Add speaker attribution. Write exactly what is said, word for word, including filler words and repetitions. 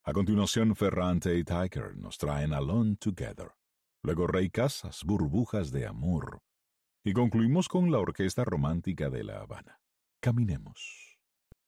Speaker 1: A continuación, Ferrante y Tiger nos traen Alone Together. Luego Ray Casas, Burbujas de Amor. Y concluimos con la Orquesta Romántica de La Habana. Caminemos.